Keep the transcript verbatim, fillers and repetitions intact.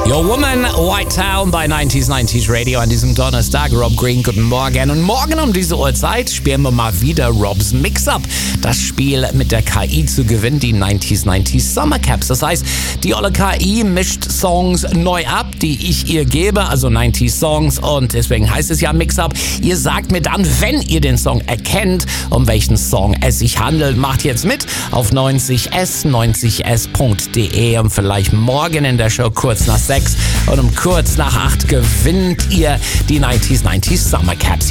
Your Woman, White Town bei neunzig neunzig Radio an diesem Donnerstag. Rob Green, guten Morgen. Und morgen um diese Uhrzeit spielen wir mal wieder Robs Mix-Up. Das Spiel mit der K I zu gewinnen, die neunzig neunzig Summer Caps. Das heißt, die olle K I mischt Songs neu ab, die ich ihr gebe, also neunzig Songs. Und deswegen heißt es ja Mix-Up. Ihr sagt mir dann, wenn ihr den Song erkennt, um welchen Song es sich handelt. Macht jetzt mit auf neunzig s, neunzig s punkt de und vielleicht morgen in der Show kurz nach sechs und um kurz nach acht gewinnt ihr die neunzig neunzig Summer Caps.